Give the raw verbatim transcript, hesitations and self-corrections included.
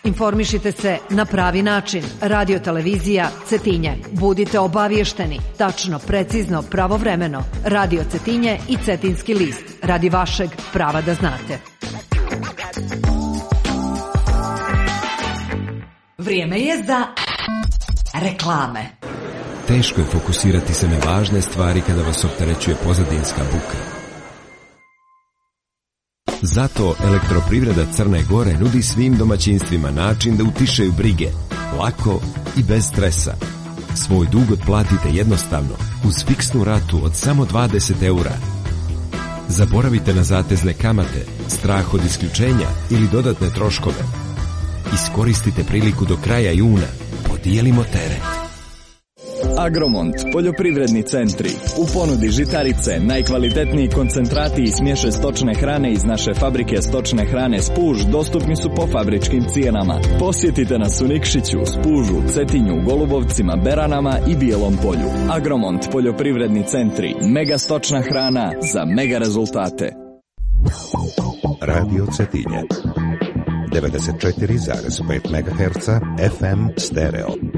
Informišite se na pravi način. Radio televizija Cetinje. Budite obaviješteni. Tačno, precizno, pravovremeno. Radio Cetinje i Cetinski list. Radi vašeg prava da znate. Vrijeme je za reklame. Teško je fokusirati se na važne stvari kada vas opterećuje pozadinska buka. Zato Elektroprivreda Crne Gore nudi svim domaćinstvima način da utišaju brige, lako i bez stresa. Svoj dug otplatite jednostavno, uz fiksnu ratu od samo dvadeset eura. Zaboravite na zatezne kamate, strah od isključenja ili dodatne troškove. Iskoristite priliku do kraja juna. Podijelimo teret. Agromont, poljoprivredni centri. U ponudi žitarice, najkvalitetniji koncentrati i smješe stočne hrane iz naše fabrike stočne hrane Spuž dostupni su po fabričkim cijenama. Posjetite nas u Nikšiću, Spužu, Cetinju, Golubovcima, Beranama i Bijelom Polju. Agromont, poljoprivredni centri. Mega stočna hrana za mega rezultate. Radio Cetinje devedeset četiri zarez pet megaherca F M stereo.